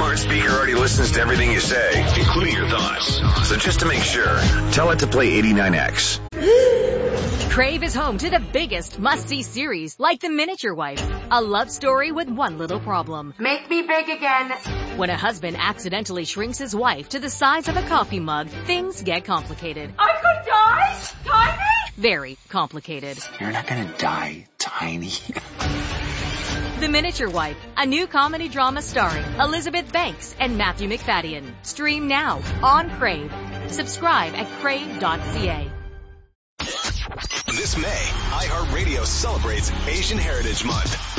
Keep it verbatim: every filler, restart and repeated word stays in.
smart speaker already listens to everything you say, including your thoughts. So just to make sure, tell it to play eighty-nine X. Crave is home to the biggest must-see series, like The Miniature Wife, a love story with one little problem. Make me big again. When a husband accidentally shrinks his wife to the size of a coffee mug, things get complicated. I could die, Tiny? Very complicated. You're not gonna die, Tiny. The Miniature Wife, a new comedy drama starring Elizabeth Banks and Matthew McFadden. Stream now on Crave. Subscribe at crave dot c a. This May, iHeartRadio celebrates Asian Heritage Month.